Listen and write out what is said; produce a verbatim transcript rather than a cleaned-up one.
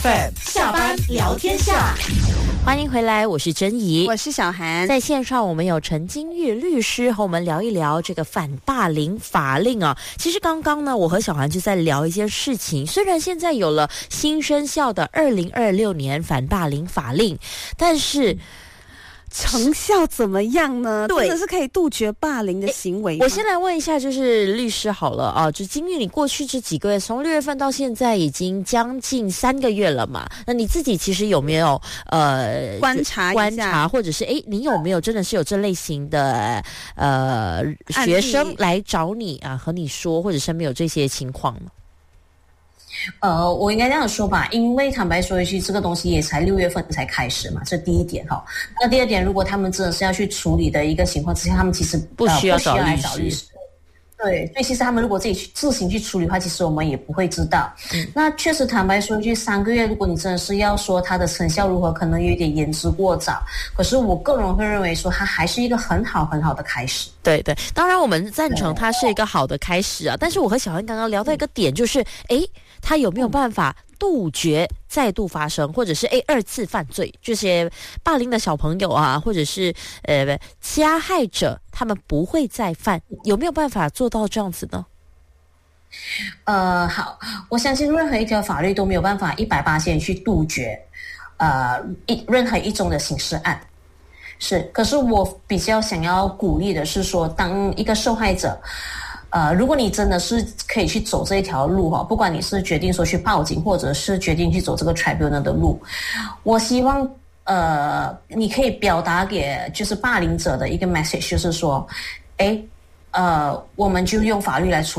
下班聊天下， 欢迎回来，我是珍怡， 我是小涵。 在线上我们有陈金玉律师和我们聊一聊这个反霸凌法令啊。其实刚刚呢，我和小涵就在聊一件事情，虽然现在有了新生效的二零二六年反霸凌法令，但是成效怎么样呢？ 对， 真的是可以杜绝霸凌的行为吗？ 我先来问一下，就是律师好了啊，就金玉，你过去这几个月，从六月份到现在已经将近三个月了嘛？那你自己其实有没有呃观察一下观察，或者是哎，你有没有真的是有这类型的呃学生来找你啊，和你说，或者身边有这些情况吗？ 呃，我应该这样说吧，因为坦白说一句，这个东西也才六月份才开始嘛，这第一点哈。那第二点，如果他们真的是要去处理的一个情况之下，他们其实不需要找律师。 呃、不需要来找律师。对，所以其实他们如果自己去自行去处理的话，其实我们也不会知道。嗯、那确实坦白说一句，三个月，如果你真的是要说它的成效如何，可能有一点言之过早。可是我个人会认为说，它还是一个很好很好的开始。 对对，当然我们赞成它是一个好的开始啊。但是我和小涵刚刚聊到一个点，就是诶，他有没有办法杜绝再度发生，或者是诶二次犯罪？这些霸凌的小朋友啊，或者是呃加害者，他们不会再犯，有没有办法做到这样子呢？ 呃，好，我相信任何一条法律都没有办法一百巴仙去杜绝呃一任何一种的刑事案。是，可是我比较想要鼓励的是说，当一个受害者，呃，如果你真的是可以去走这一条路哈，不管你是决定说去报警，或者是决定去走这个 tribunal 的路，我希望呃，你可以表达给就是霸凌者的一个 message， 就是说，诶，呃，我们就用法律来处理。